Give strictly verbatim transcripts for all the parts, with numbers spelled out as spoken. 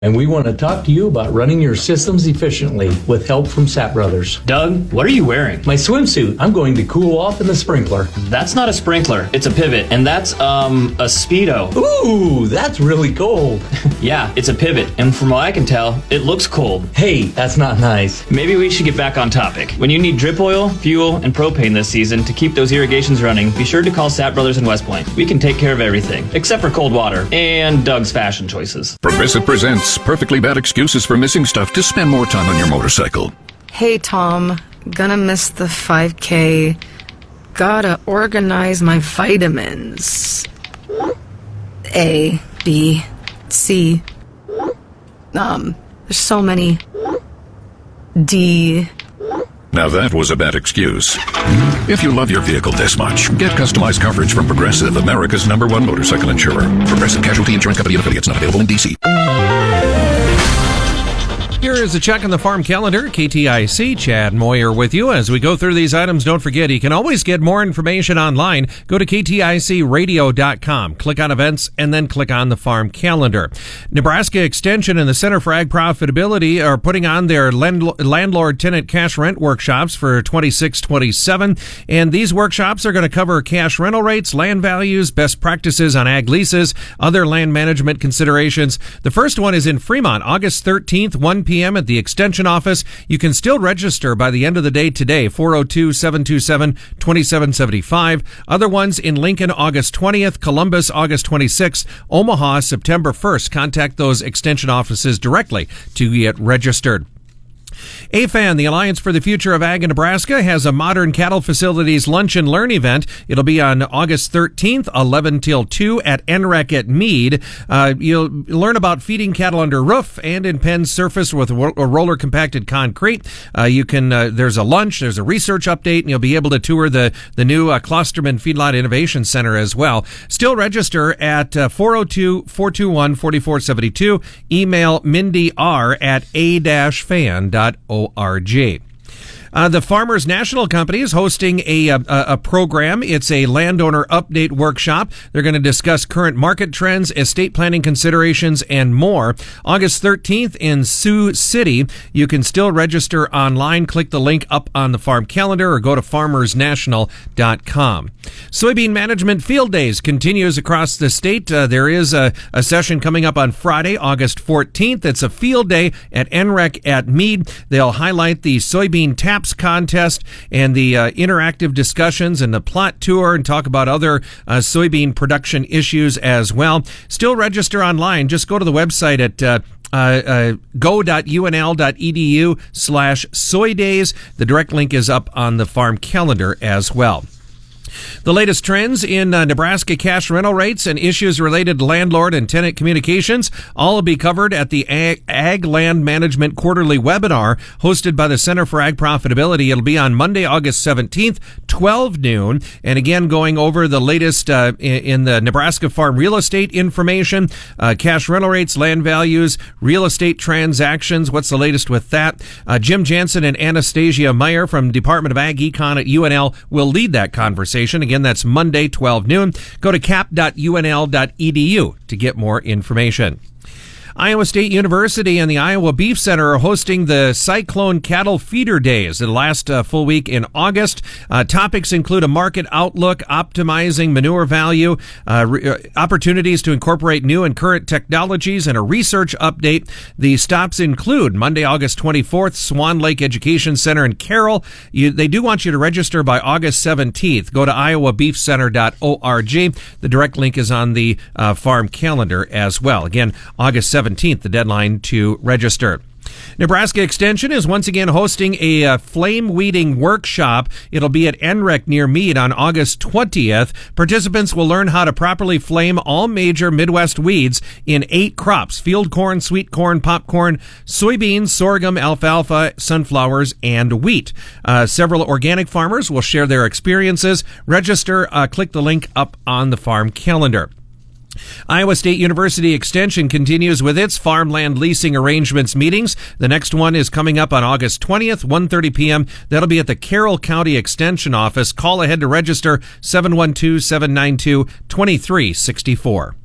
And we want to talk to you about running your systems efficiently with help from Sapp Brothers. Doug, what are you wearing? My swimsuit. I'm going to cool off in the sprinkler. That's not a sprinkler. It's a pivot. And that's, um, a Speedo. Ooh, that's really cold. Yeah, it's a pivot. And from what I can tell, it looks cold. Hey, that's not nice. Maybe we should get back on topic. When you need drip oil, fuel, and propane this season to keep those irrigations running, be sure to call Sapp Brothers in West Point. We can take care of everything, except for cold water and Doug's fashion choices. Progressive presents Perfectly Bad Excuses for Missing Stuff to Spend More Time on Your Motorcycle. Hey, Tom. Gonna miss the five K. Gotta organize my vitamins. A, B, C. Um, there's so many. D. Now that was a bad excuse. If you love your vehicle this much, get customized coverage from Progressive, America's number one motorcycle insurer. Progressive Casualty Insurance Company and affiliates, not available in D C. Here is a check on the farm calendar. K T I C, Chad Moyer with you. As we go through these items, don't forget, you can always get more information online. Go to K T I C radio dot com, click on events, and then click on the farm calendar. Nebraska Extension and the Center for Ag Profitability are putting on their landlord-tenant cash rent workshops for twenty-six twenty-seven. And these workshops are going to cover cash rental rates, land values, best practices on ag leases, other land management considerations. The first one is in Fremont, August thirteenth, one p.m. at the Extension office. You can still register by the end of the day today, four oh two, seven two seven, two seven seven five. Other ones in Lincoln, August twentieth, Columbus, August twenty-sixth, Omaha, September first. Contact those Extension offices directly to get registered. A F A N, the Alliance for the Future of Ag in Nebraska, has a Modern Cattle Facilities Lunch and Learn event. It'll be on August thirteenth, eleven till two at N R E C at Meade. Uh, you'll learn about feeding cattle under roof and in pens surfaced with roller compacted concrete. Uh, you can, uh, there's a lunch, there's a research update, and you'll be able to tour the, the new uh, Klosterman Feedlot Innovation Center as well. Still register at uh, four oh two, four two one, four four seven two. Email Mindy R at a dash fan dot org. Uh, the Farmers National Company is hosting a, a a program. It's a landowner update workshop. They're going to discuss current market trends, estate planning considerations, and more. August thirteenth in Sioux City. You can still register online. Click the link up on the farm calendar or go to farmers national dot com. Soybean Management Field Days continues across the state. Uh, there is a, a session coming up on Friday, August fourteenth. It's a field day at N R E C at Meade. They'll highlight the soybean tap contest and the uh, interactive discussions and the plot tour and talk about other uh, soybean production issues as well. Still register online. Just go to the website at uh, uh, uh, go dot U N L dot E D U slash soy days. The direct link is up on the farm calendar as well. The latest trends in uh, Nebraska cash rental rates and issues related to landlord and tenant communications all will be covered at the Ag, Ag Land Management Quarterly Webinar hosted by the Center for Ag Profitability. It'll be on Monday, August seventeenth, twelve noon. And again, going over the latest uh, in, in the Nebraska farm real estate information, uh, cash rental rates, land values, real estate transactions. What's the latest with that? Uh, Jim Jansen and Anastasia Meyer from Department of Ag Econ at U N L will lead that conversation. Again, that's Monday, twelve noon. Go to cap dot U N L dot E D U to get more information. Iowa State University and the Iowa Beef Center are hosting the Cyclone Cattle Feeder Days. It'll last a full week in August. Uh, topics include a market outlook, optimizing manure value, uh, re- opportunities to incorporate new and current technologies, and a research update. The stops include Monday, August twenty-fourth, Swan Lake Education Center in Carroll. You, they do want you to register by August seventeenth. Go to iowa beef center dot org. The direct link is on the uh, farm calendar as well. Again, August seventeenth, the deadline to register. Nebraska Extension is once again hosting a uh, flame weeding workshop. It'll be at N R E C near Meade on August twentieth. Participants will learn how to properly flame all major Midwest weeds in eight crops: field corn, sweet corn, popcorn, soybeans, sorghum, alfalfa, sunflowers, and wheat. Uh, several organic farmers will share their experiences. Register, uh, click the link up on the farm calendar. Iowa State University Extension continues with its farmland leasing arrangements meetings. The next one is coming up on August twentieth, one thirty p.m. That'll be at the Carroll County Extension Office. Call ahead to register, seven one two, seven nine two, two three six four.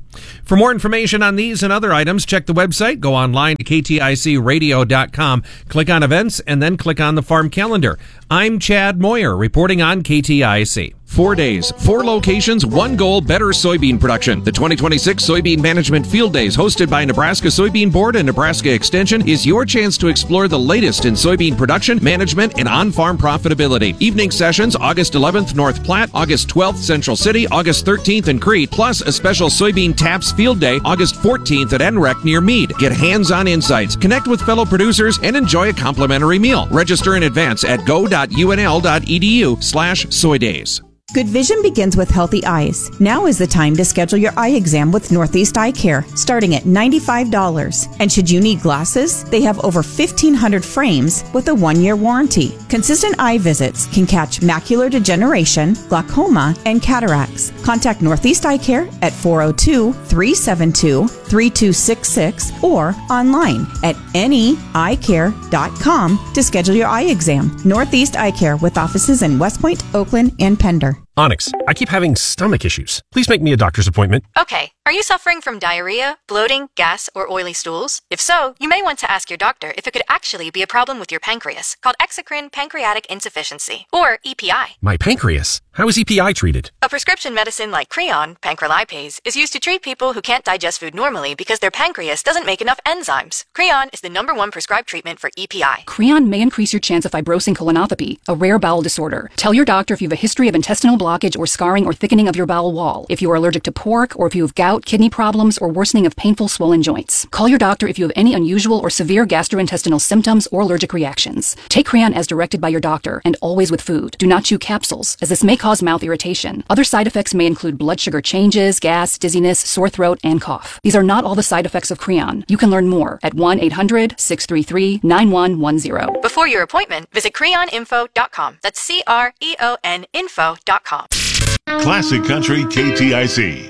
For more information on these and other items, check the website, go online to K T I C radio dot com, click on events, and then click on the farm calendar. I'm Chad Moyer, reporting on K T I C. Four days, four locations, one goal, better soybean production. The twenty twenty-six Soybean Management Field Days, hosted by Nebraska Soybean Board and Nebraska Extension, is your chance to explore the latest in soybean production, management, and on-farm profitability. Evening sessions, August eleventh, North Platte, August twelfth, Central City, August thirteenth in Crete, plus a special Soybean Taps Field Day, August fourteenth at N R E C near Meade. Get hands-on insights, connect with fellow producers, and enjoy a complimentary meal. Register in advance at go dot u n l dot e d u slash soy days. Good vision begins with healthy eyes. Now is the time to schedule your eye exam with Northeast Eye Care, starting at ninety-five dollars. And should you need glasses, they have over fifteen hundred frames with a one-year warranty. Consistent eye visits can catch macular degeneration, glaucoma, and cataracts. Contact Northeast Eye Care at four oh two, three seven two, three two six six or online at any eye care dot com to schedule your eye exam. Northeast Eye Care with offices in West Point, Oakland, and Pender. Onyx, I keep having stomach issues. Please make me a doctor's appointment. Okay. Are you suffering from diarrhea, bloating, gas, or oily stools? If so, you may want to ask your doctor if it could actually be a problem with your pancreas, called exocrine pancreatic insufficiency, or E P I. My pancreas? How is E P I treated? A prescription medicine like Creon, pancrelipase, is used to treat people who can't digest food normally because their pancreas doesn't make enough enzymes. Creon is the number one prescribed treatment for E P I. Creon may increase your chance of fibrosing colonopathy, a rare bowel disorder. Tell your doctor if you have a history of intestinal blockage or scarring or thickening of your bowel wall, if you are allergic to pork, or if you have gout, kidney problems, or worsening of painful swollen joints. Call your doctor if you have any unusual or severe gastrointestinal symptoms or allergic reactions. Take Creon as directed by your doctor, and always with food. Do not chew capsules, as this may cause mouth irritation. Other side effects may include blood sugar changes, gas, dizziness, sore throat, and cough. These are not all the side effects of Creon. You can learn more at one eight hundred, six three three, nine one one zero. Before your appointment, visit creon info dot com. That's C R E O N info dot com. Classic Country K T I C.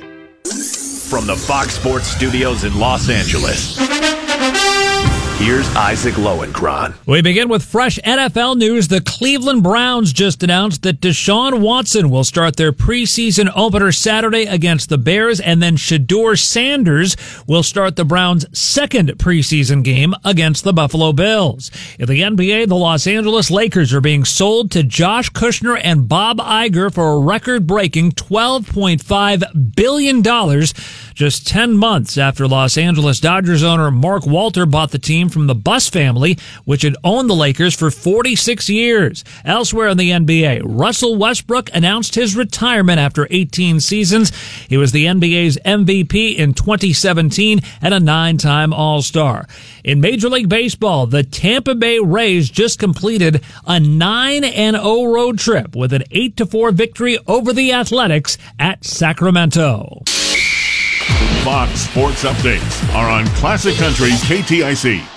From the Fox Sports Studios in Los Angeles, here's Isaac Lowenkron. We begin with fresh N F L news. The Cleveland Browns just announced that Deshaun Watson will start their preseason opener Saturday against the Bears, and then Shedeur Sanders will start the Browns' second preseason game against the Buffalo Bills. In the N B A, the Los Angeles Lakers are being sold to Josh Kushner and Bob Iger for a record-breaking twelve point five billion dollars, just ten months after Los Angeles Dodgers owner Mark Walter bought the team from the Buss family, which had owned the Lakers for forty-six years. Elsewhere in the N B A, Russell Westbrook announced his retirement after eighteen seasons. He was the N B A's M V P in twenty seventeen and a nine-time All-Star. In Major League Baseball, the Tampa Bay Rays just completed a nine and oh road trip with an eight to four victory over the Athletics at Sacramento. Fox Sports Updates are on Classic Country K T I C.